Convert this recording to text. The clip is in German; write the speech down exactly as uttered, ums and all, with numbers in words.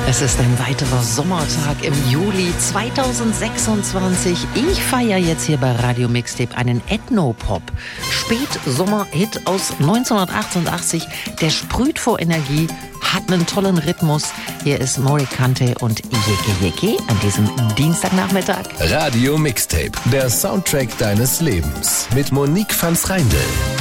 Es ist ein weiterer Sommertag im Juli zweitausendsechsundzwanzig. Ich feiere jetzt hier bei Radio Mixtape einen Ethnopop. Spätsommer-Hit aus neunzehnhundertachtundachtzig. Der sprüht vor Energie, hat einen tollen Rhythmus. Hier ist Morikante und Yeke Yeke an diesem Dienstagnachmittag. Radio Mixtape, der Soundtrack deines Lebens mit Monique van Schreindel.